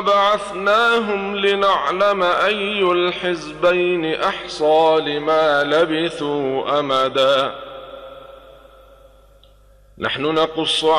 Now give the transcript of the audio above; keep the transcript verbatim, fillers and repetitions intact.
بعثناهم لنعلم أي الحزبين أحصى لما لبثوا أمدا. نحن نقص